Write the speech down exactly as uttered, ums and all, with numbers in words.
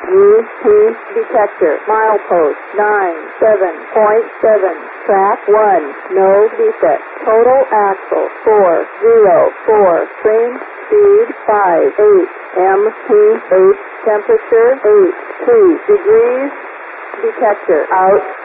U P detector. Milepost nine seven point seven. Track one. No defect. Total axle four zero four. Train speed five eight. M P eight. Temperature eight two degrees. Detector out.